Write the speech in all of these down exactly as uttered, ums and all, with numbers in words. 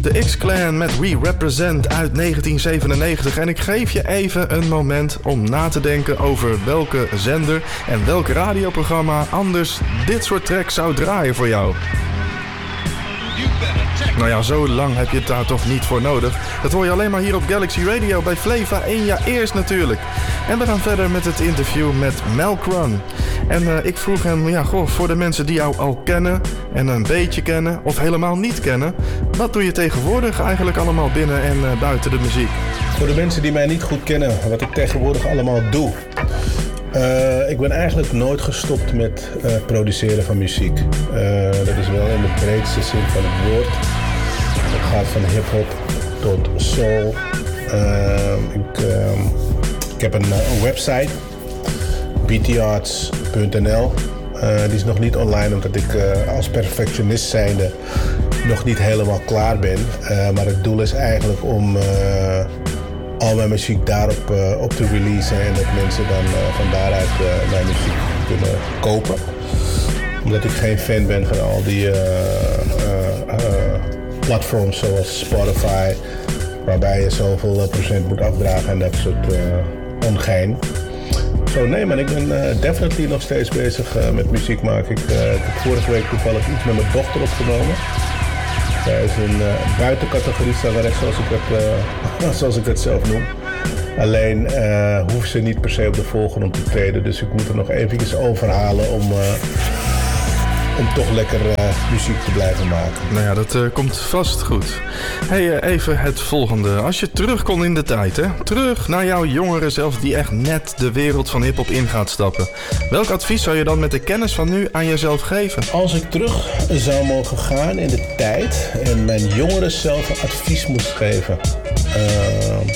De X-Clan met We Represent uit negentien zevenennegentig. En ik geef je even een moment om na te denken over welke zender en welk radioprogramma anders dit soort tracks zou draaien voor jou. Nou ja, zo lang heb je het daar toch niet voor nodig. Dat hoor je alleen maar hier op Galaxy Radio bij Flava één jaar eerst natuurlijk. En we gaan verder met het interview met Malkrun. En uh, ik vroeg hem, ja goh, voor de mensen die jou al kennen en een beetje kennen of helemaal niet kennen, wat doe je tegenwoordig eigenlijk allemaal binnen en uh, buiten de muziek? Voor de mensen die mij niet goed kennen, wat ik tegenwoordig allemaal doe. Uh, ik ben eigenlijk nooit gestopt met uh, produceren van muziek. Uh, dat is wel in de breedste zin van het woord. Het gaat van hip-hop tot soul. Uh, ik, uh, ik heb een, een website, b t arts punt n l. Uh, die is nog niet online omdat ik uh, als perfectionist zijnde nog niet helemaal klaar ben. Uh, maar het doel is eigenlijk om uh, al mijn muziek daarop uh, op te releasen en dat mensen dan uh, van daaruit uh, mijn muziek kunnen kopen. Omdat ik geen fan ben van al die uh, uh, uh, platforms zoals Spotify, waarbij je zoveel procent moet afdragen en dat soort uh, ongein. Zo, nee man, ik ben uh, definitely nog steeds bezig uh, met muziek maken. Ik, uh, ik heb vorige week toevallig iets met mijn dochter opgenomen. Zij is een uh, buitencategorie zangeres, zoals ik het, uh, zoals ik het zelf noem. Alleen uh, hoeft ze niet per se op de voorgrond te treden. Dus ik moet er nog eventjes overhalen om, uh, om toch lekker uh, muziek te blijven maken. Nou ja, dat uh, komt vast goed. Hey, uh, even het volgende. Als je terug kon in de tijd, hè? Terug naar jouw jongere zelf die echt net de wereld van hiphop in gaat stappen. Welk advies zou je dan met de kennis van nu aan jezelf geven? Als ik terug zou mogen gaan in de tijd en mijn jongere zelf een advies moest geven. Uh,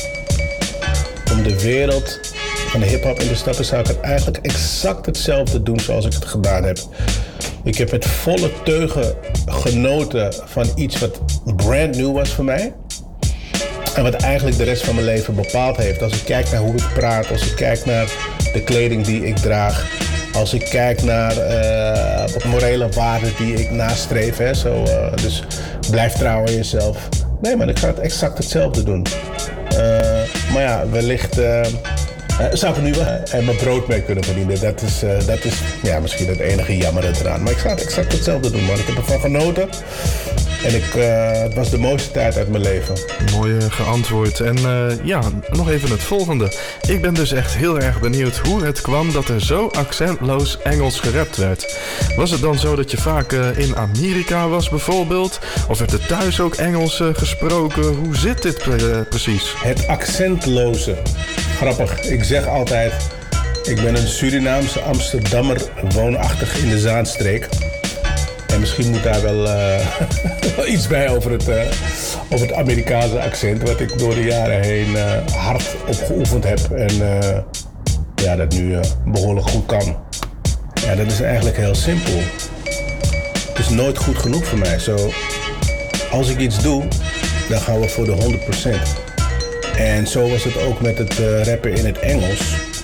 om de wereld van de hiphop in te stappen, zou ik het eigenlijk exact hetzelfde doen zoals ik het gedaan heb. Ik heb met volle teugen genoten van iets wat brand new was voor mij. En wat eigenlijk de rest van mijn leven bepaald heeft. Als ik kijk naar hoe ik praat, als ik kijk naar de kleding die ik draag. Als ik kijk naar uh, morele waarden die ik nastreef. Hè, zo, uh, dus blijf trouw aan jezelf. Nee man, ik ga het exact hetzelfde doen. Uh, maar ja, wellicht uh, uh, zou ik nu wel uh, mijn brood mee kunnen verdienen. Dat is, uh, dat is ja, misschien het enige jammer eraan. Maar ik ga het exact hetzelfde doen man. Ik heb ervan genoten. En ik, uh, het was de mooiste tijd uit mijn leven. Mooi uh, geantwoord. En uh, ja, nog even het volgende. Ik ben dus echt heel erg benieuwd hoe het kwam dat er zo accentloos Engels gerapt werd. Was het dan zo dat je vaak uh, in Amerika was bijvoorbeeld? Of werd er thuis ook Engels uh, gesproken? Hoe zit dit uh, precies? Het accentloze. Grappig. Ik zeg altijd, ik ben een Surinaamse Amsterdammer woonachtig in de Zaanstreek. En misschien moet daar wel uh, iets bij over het, uh, over het Amerikaanse accent, wat ik door de jaren heen uh, hard opgeoefend heb en uh, ja, dat nu uh, behoorlijk goed kan. Ja, dat is eigenlijk heel simpel. Het is nooit goed genoeg voor mij. Zo, als ik iets doe, dan gaan we voor de honderd procent. En zo was het ook met het uh, rappen in het Engels.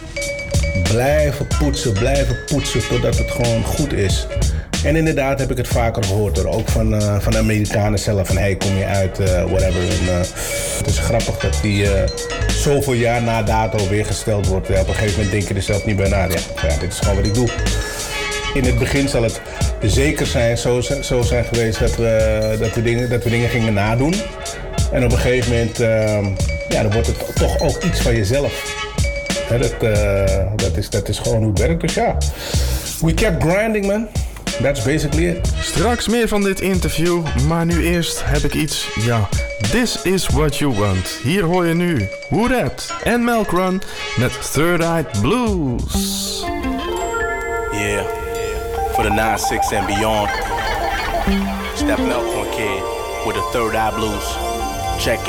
Blijven poetsen, blijven poetsen totdat het gewoon goed is. En inderdaad heb ik het vaker gehoord hoor. Ook van, uh, van de Amerikanen zelf. Van hey, kom je uit, uh, whatever. En, uh, het is grappig dat die uh, zoveel jaar na dato weer gesteld wordt. Ja, op een gegeven moment denk je er zelf niet bij na. Ja, ja, dit is gewoon wat ik doe. In het begin zal het zeker zijn, zo, zo zijn geweest dat we, dat, we dingen, dat we dingen gingen nadoen. En op een gegeven moment uh, ja, dan wordt het toch ook iets van jezelf. He, dat, uh, dat, is, dat is gewoon hoe het werkt. Dus ja, we kept grinding man. That's basically it. Straks meer van dit interview, maar nu eerst heb ik iets, ja, This Is What You Want. Hier hoor je nu Who Dat en Malkrun met Third Eyed Blues. Yeah, for the nine six and beyond. Step Malkrun kid with the Third Eye Blues. Check it.